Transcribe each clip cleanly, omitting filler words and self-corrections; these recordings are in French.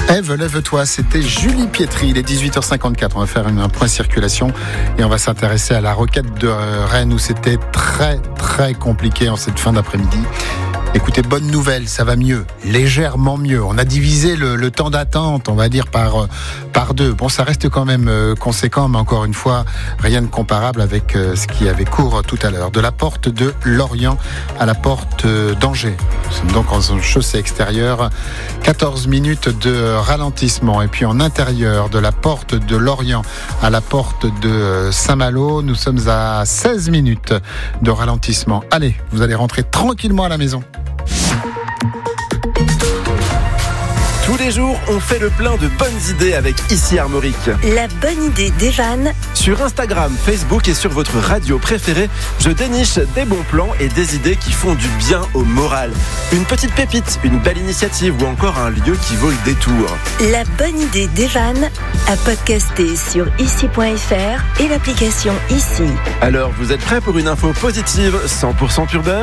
Ève, lève-toi, c'était Julie Pietri, il est 18h54, on va faire un point circulation et on va s'intéresser à la roquette de Rennes où c'était très compliqué en cette fin d'après-midi. Écoutez, bonne nouvelle, ça va mieux, légèrement mieux. On a divisé le temps d'attente, on va dire, par deux. Bon, ça reste quand même conséquent, mais encore une fois, rien de comparable avec ce qui avait cours tout à l'heure. De la porte de Lorient à la porte d'Angers. Nous sommes donc en chaussée extérieure. 14 minutes de ralentissement. Et puis en intérieur, de la porte de Lorient à la porte de Saint-Malo, nous sommes à 16 minutes de ralentissement. Allez, vous allez rentrer tranquillement à la maison. Tous les jours, on fait le plein de bonnes idées avec Ici Armorique. La bonne idée d'Evan. Sur Instagram, Facebook et sur votre radio préférée, je déniche des bons plans et des idées qui font du bien au moral. Une petite pépite, une belle initiative ou encore un lieu qui vaut le détour. La bonne idée d'Evan à podcaster sur ici.fr et l'application Ici. Alors, vous êtes prêts pour une info positive 100% pur beurre ?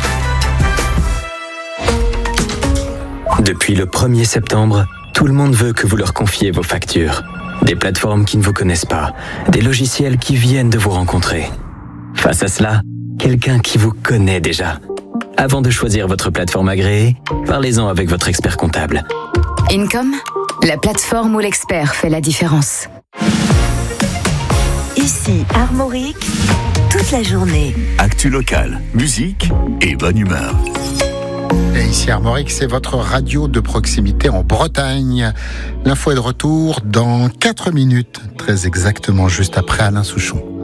Depuis le 1er septembre, tout le monde veut que vous leur confiez vos factures. Des plateformes qui ne vous connaissent pas, des logiciels qui viennent de vous rencontrer. Face à cela, quelqu'un qui vous connaît déjà. Avant de choisir votre plateforme agréée, parlez-en avec votre expert comptable. Income, la plateforme où l'expert fait la différence. Ici Armorique, toute la journée. Actu locale, musique et bonne humeur. Et ici Armorique, c'est votre radio de proximité en Bretagne. L'info est de retour dans 4 minutes, très exactement juste après Alain Souchon.